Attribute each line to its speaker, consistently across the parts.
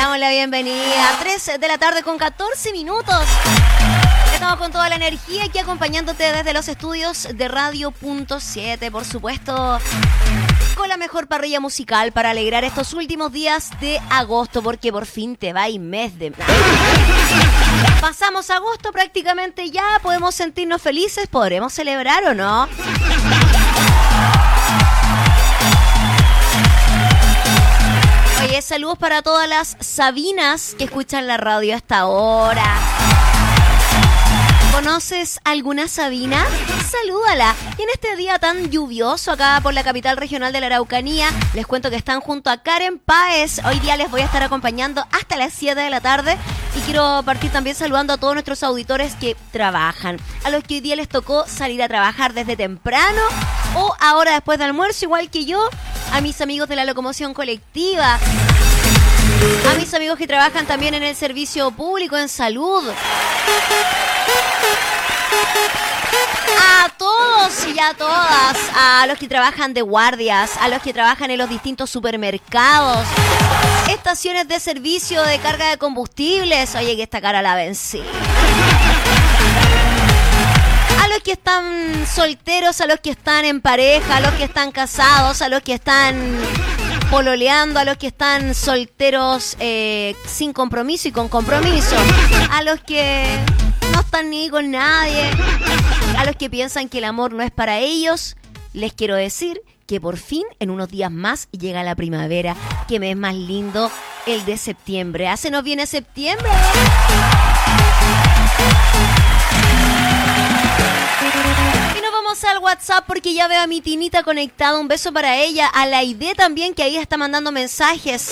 Speaker 1: damos la bienvenida. 3 de la tarde con 14 minutos. Estamos con toda la energía aquí acompañándote desde los estudios de Radio.7, por supuesto, con la mejor parrilla musical para alegrar estos últimos días de agosto, porque por fin te va y mes de... Pasamos agosto prácticamente ya, podemos sentirnos felices, ¿podremos celebrar o no? Oye, saludos para todas las Sabinas que escuchan la radio a esta hora. ¿Conoces alguna Sabina? Salúdala. Y en este día tan lluvioso acá por la capital regional de la Araucanía, les cuento que están junto a Karen Páez. Hoy día les voy a estar acompañando hasta las 7 de la tarde. Y quiero partir también saludando a todos nuestros auditores que trabajan. A los que hoy día les tocó salir a trabajar desde temprano o ahora después del almuerzo, igual que yo. A mis amigos de la locomoción colectiva. A mis amigos que trabajan también en el servicio público, en salud. A todos y a todas, a los que trabajan de guardias, a los que trabajan en los distintos supermercados, estaciones de servicio de carga de combustibles. Oye, que esta cara la vencí. A los que están solteros, a los que están en pareja, a los que están casados, a los que están pololeando, a los que están solteros sin compromiso y con compromiso, a los que no están ni con nadie, a los que piensan que el amor no es para ellos, les quiero decir que por fin en unos días más llega la primavera. Qué mes más lindo el de septiembre. Se nos viene septiembre. Y nos vamos al WhatsApp porque ya veo a mi Tinita conectada. Un beso para ella. A la Aide también, que ahí está mandando mensajes.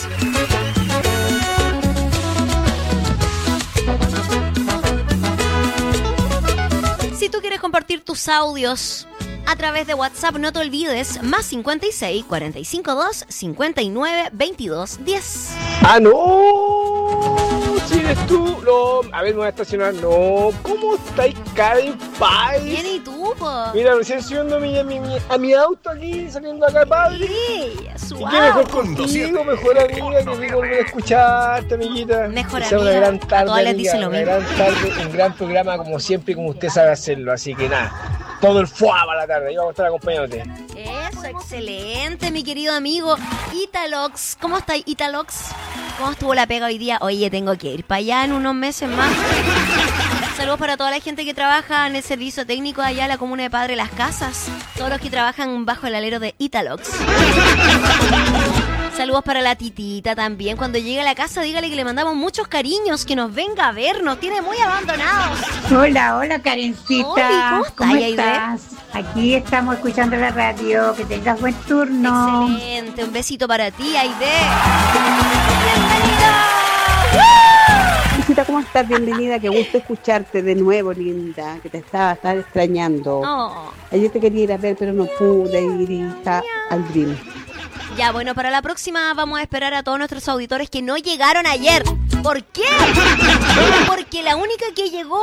Speaker 1: Si tú quieres compartir tus audios a través de WhatsApp, no te olvides, más 56 45 2 59 22 10.
Speaker 2: ¡Ah, no! Si eres tú, no. A ver, me voy a estacionar. No, ¿cómo estáis, Karen Páez?
Speaker 1: Bien, ¿y tú, po?
Speaker 2: Mira, recién subiendo a mi auto aquí, saliendo acá, padre.
Speaker 1: Sí,
Speaker 2: ¿Y qué mejor contigo, mejor amiga, que vi volver a escucharte, amiguita?
Speaker 1: Mejor
Speaker 2: que sea
Speaker 1: amiga,
Speaker 2: una gran tarde,
Speaker 1: a todas les
Speaker 2: amiga,
Speaker 1: dice lo
Speaker 2: una
Speaker 1: mismo.
Speaker 2: gran tarde, un gran programa, como siempre, como usted sabe hacerlo. Así que nada, todo el fuá para la tarde. Yo voy a estar acompañándote.
Speaker 1: Eso, excelente, mi querido amigo Italox. ¿Cómo está Italox? ¿Cómo estuvo la pega hoy día? Oye, tengo que ir para allá en unos meses más. Saludos para toda la gente que trabaja en el servicio técnico allá en la comuna de Padre Las Casas. Todos los que trabajan bajo el alero de Italox. Saludos para la Titita también. Cuando llegue a la casa, dígale que le mandamos muchos cariños, que nos venga a ver. Nos tiene muy abandonados.
Speaker 3: Hola, Karencita.
Speaker 1: Hola, ¿cómo
Speaker 3: estás? Aquí estamos escuchando la radio. Que tengas buen turno.
Speaker 1: Excelente. Un besito para ti, Aide. ¡Bienvenida!
Speaker 4: Karencita, ¿cómo estás? Bienvenida. Qué gusto escucharte de nuevo, linda. Que te estaba extrañando.
Speaker 1: Oh.
Speaker 4: Ayer te quería ir a ver, pero no pude ir, hija, al Dream.
Speaker 1: Ya, bueno, para la próxima vamos a esperar a todos nuestros auditores que no llegaron ayer. ¿Por qué? Porque la única que llegó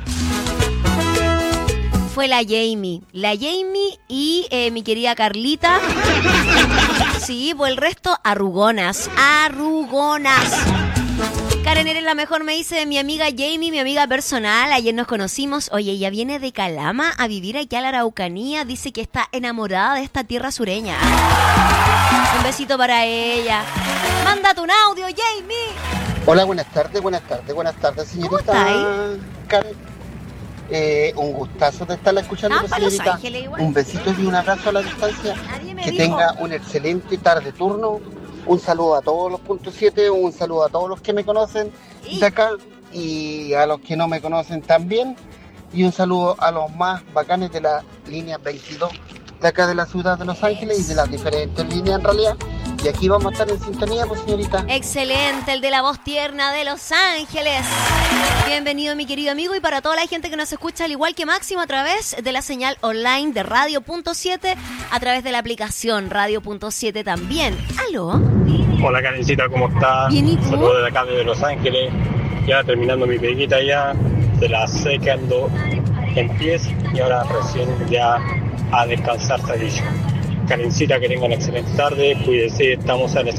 Speaker 1: fue la Jamie. La Jamie y mi querida Carlita. Sí, pues el resto arrugonas. Arrugonas. Karen, eres la mejor, me dice mi amiga Jamie, mi amiga personal. Ayer nos conocimos. Oye, ella viene de Calama a vivir aquí a la Araucanía. Dice que está enamorada de esta tierra sureña. Un besito para ella. Mándate un audio, Jamie.
Speaker 5: Hola, buenas tardes, señorita.
Speaker 1: ¿Cómo está ahí?
Speaker 5: Karen. Un gustazo de estarla escuchando,
Speaker 1: Para Los
Speaker 5: señorita.
Speaker 1: Ángeles igual.
Speaker 5: Un besito y un abrazo a la distancia.
Speaker 1: Nadie me
Speaker 5: Que
Speaker 1: dijo.
Speaker 5: tenga un excelente tarde turno. Un saludo a todos los puntos 7, un saludo a todos los que me conocen
Speaker 1: Sí.
Speaker 5: de acá y a los que no me conocen también. Y un saludo a los más bacanes de la línea 22 de acá de la ciudad de Los Ángeles y de las diferentes líneas en realidad. Y aquí vamos a estar en sintonía, pues, señorita.
Speaker 1: Excelente, el de la voz tierna de Los Ángeles. Bienvenido, mi querido amigo. Y para toda la gente que nos escucha, al igual que Máximo, a través de la señal online de Radio.7, a través de la aplicación Radio.7 también. ¿Aló?
Speaker 6: Hola, Karencita, ¿cómo estás?
Speaker 1: Bien, ¿y tú?
Speaker 6: Saludos desde acá, desde Los Ángeles. Ya terminando mi peguita ya, de las 6 que ando en pies y ahora recién ya a descansar, se ha dicho. Karencita, que tengan una excelente tarde, cuídense, estamos en